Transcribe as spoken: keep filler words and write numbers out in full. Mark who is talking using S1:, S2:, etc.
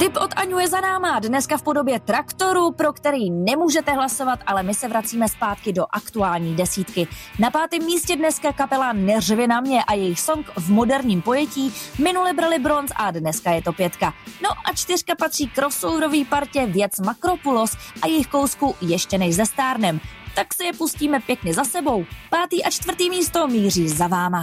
S1: Tip od Aňu je za náma, dneska v podobě traktoru, pro který nemůžete hlasovat, ale my se vracíme zpátky do aktuální desítky. Na pátém místě dneska kapela Neřvi na mě a jejich song v moderním pojetí minule brali bronz a dneska je to pětka. No a čtyřka patří crossoverový partě Věc Makropulos a jejich kousku Ještě než zestárnem. Tak si je pustíme pěkně za sebou. Pátý a čtvrtý místo míří za váma.